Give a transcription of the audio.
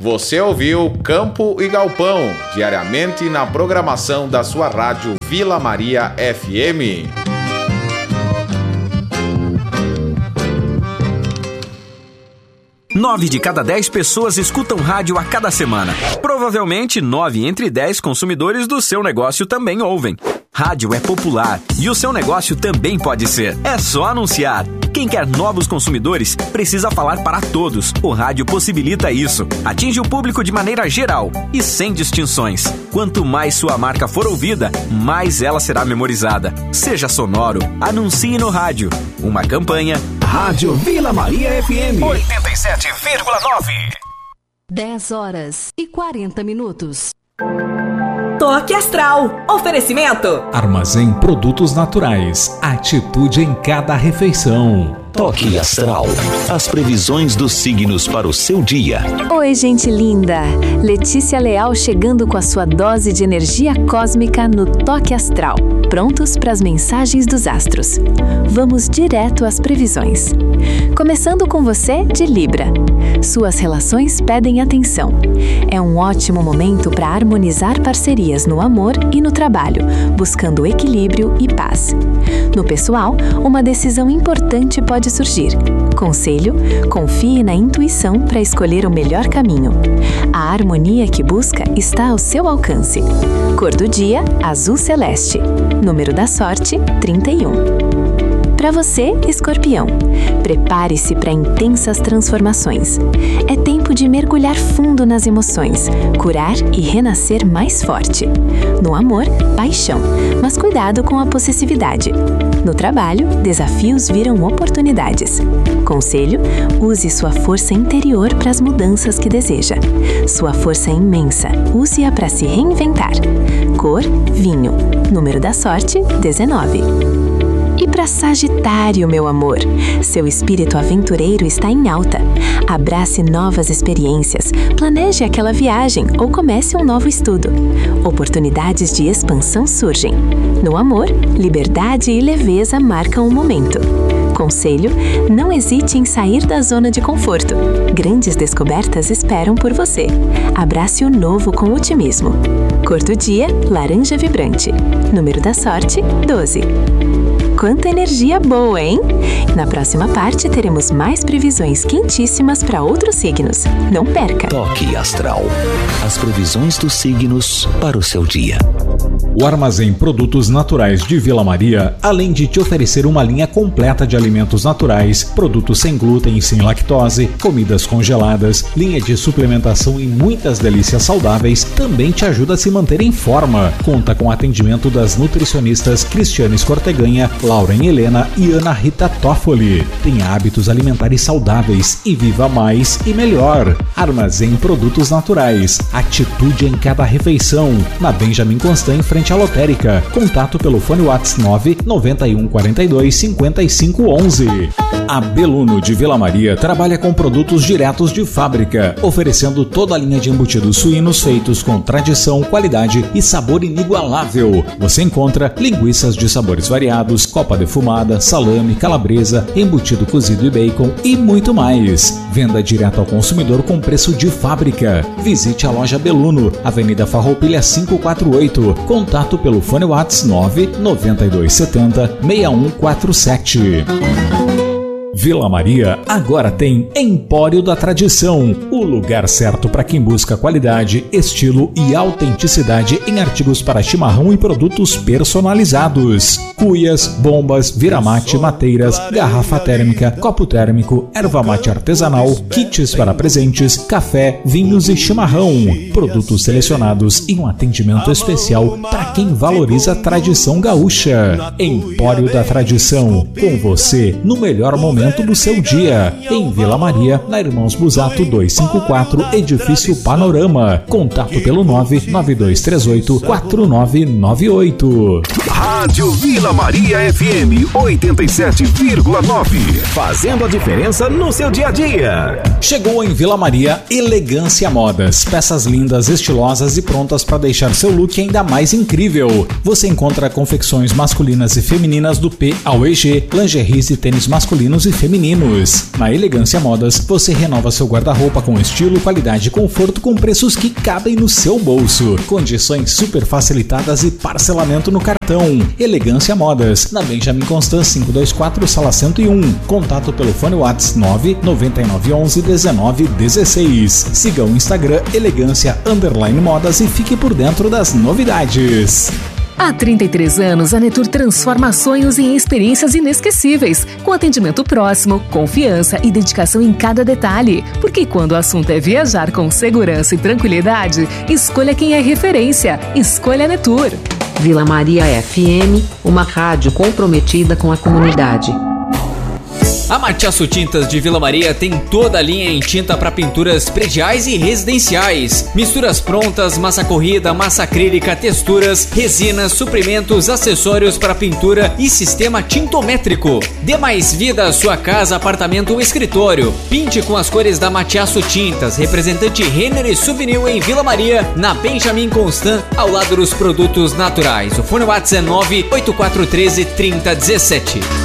Você ouviu Campo e Galpão, diariamente na programação da sua rádio Vila Maria FM. Nove de cada 10 pessoas escutam rádio a cada semana. Provavelmente 9 entre 10 consumidores do seu negócio também ouvem. Rádio é popular e o seu negócio também pode ser. É só anunciar. Quem quer novos consumidores precisa falar para todos. O rádio possibilita isso. Atinge o público de maneira geral e sem distinções. Quanto mais sua marca for ouvida, mais ela será memorizada. Seja sonoro, anuncie no rádio. Uma campanha Rádio Vila Maria FM 87,9. 10h40. Toque Astral. Oferecimento. Armazém Produtos Naturais. Atitude em cada refeição. Toque Astral. As previsões dos signos para o seu dia. Oi, gente linda. Letícia Leal chegando com a sua dose de energia cósmica no Toque Astral. Prontos para as mensagens dos astros. Vamos direto às previsões. Começando com você de Libra. Suas relações pedem atenção. É um ótimo momento para harmonizar parcerias no amor e no trabalho, buscando equilíbrio e paz. No pessoal, uma decisão importante pode surgir. Conselho: confie na intuição para escolher o melhor caminho. A harmonia que busca está ao seu alcance. Cor do dia: azul celeste. Número da sorte: 31. Para você, Escorpião, prepare-se para intensas transformações. É tempo de mergulhar fundo nas emoções, curar e renascer mais forte. No amor, paixão, mas cuidado com a possessividade. No trabalho, desafios viram oportunidades. Conselho: use sua força interior para as mudanças que deseja. Sua força é imensa, use-a para se reinventar. Cor: vinho. Número da sorte: 19. E para Sagitário, meu amor, seu espírito aventureiro está em alta. Abrace novas experiências, planeje aquela viagem ou comece um novo estudo. Oportunidades de expansão surgem. No amor, liberdade e leveza marcam o momento. Conselho: não hesite em sair da zona de conforto. Grandes descobertas esperam por você. Abrace o novo com otimismo. Cor do dia: laranja vibrante. Número da sorte: 12. Quanta energia boa, hein? Na próxima parte teremos mais previsões quentíssimas para outros signos. Não perca! Toque Astral. As previsões dos signos para o seu dia. O Armazém Produtos Naturais de Vila Maria, além de te oferecer uma linha completa de alimentos naturais, produtos sem glúten e sem lactose, comidas congeladas, linha de suplementação e muitas delícias saudáveis, também te ajuda a se manter em forma. Conta com atendimento das nutricionistas Cristiane Escorteganha, Lauren Helena e Ana Rita Toffoli. Tenha hábitos alimentares saudáveis e viva mais e melhor. Armazém Produtos Naturais. Atitude em cada refeição. Na Benjamin Constant, em frente à lotérica. Contato pelo fone WhatsApp 991425511. A Beluno de Vila Maria trabalha com produtos diretos de fábrica, oferecendo toda a linha de embutidos suínos feitos com tradição, qualidade e sabor inigualável. Você encontra linguiças de sabores variados, copa defumada, salame, calabresa, embutido cozido e bacon e muito mais. Venda direto ao consumidor com preço de fábrica. Visite a loja Beluno, Avenida Farroupilha 548. Contato pelo fone WhatsApp 99270-6147. Vila Maria agora tem Empório da Tradição, o lugar certo para quem busca qualidade, estilo e autenticidade em artigos para chimarrão e produtos personalizados. Cuias, bombas, viramate, mateiras, garrafa térmica, copo térmico, erva mate artesanal, kits para presentes, café, vinhos e chimarrão. Produtos selecionados e um atendimento especial para quem valoriza a tradição gaúcha. Empório da Tradição, com você no melhor momento do seu dia, em Vila Maria, na Irmãos Busato 254, Edifício Panorama. Contato pelo 99238-4998. Rádio Vila Maria FM 87,9. Fazendo a diferença no seu dia a dia. Chegou em Vila Maria Elegância Modas. Peças lindas, estilosas e prontas para deixar seu look ainda mais incrível. Você encontra confecções masculinas e femininas do P ao EG, lingeries e tênis masculinos e femininos femininos. Na Elegância Modas, você renova seu guarda-roupa com estilo, qualidade e conforto com preços que cabem no seu bolso. Condições super facilitadas e parcelamento no cartão. Elegância Modas, na Benjamin Constant 524, sala 101. Contato pelo fone WhatsApp 999111916. Siga o Instagram Elegância_Modas e fique por dentro das novidades. Há 33 anos, a Netur transforma sonhos em experiências inesquecíveis, com atendimento próximo, confiança e dedicação em cada detalhe. Porque quando o assunto é viajar com segurança e tranquilidade, escolha quem é referência. Escolha a Netur. Vila Maria FM, uma rádio comprometida com a comunidade. A Matiaço Tintas de Vila Maria tem toda a linha em tinta para pinturas prediais e residenciais. Misturas prontas, massa corrida, massa acrílica, texturas, resinas, suprimentos, acessórios para pintura e sistema tintométrico. Dê mais vida à sua casa, apartamento ou escritório. Pinte com as cores da Matiaço Tintas, representante Renner e Souvenir em Vila Maria, na Benjamin Constant, ao lado dos produtos naturais. O fone WhatsApp é 984133017.